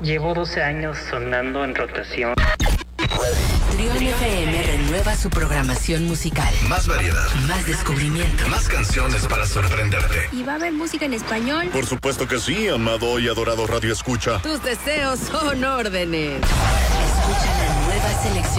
Llevo 12 años sonando en rotación. Trión FM renueva su programación musical. Más variedad. Más descubrimiento. Más canciones para sorprenderte. ¿Y va a haber música en español? Por supuesto que sí, amado y adorado Radio Escucha. Tus deseos son órdenes. Escucha la nueva selección.